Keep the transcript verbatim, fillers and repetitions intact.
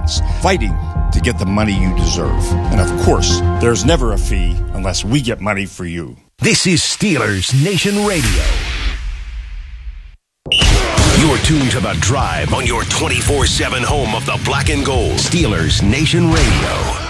fans, fighting to get the money you deserve. And of course, there's never a fee unless we get money for you. This is Steelers Nation Radio. You're tuned to The Drive on your twenty-four seven home of the black and gold. Steelers Nation Radio.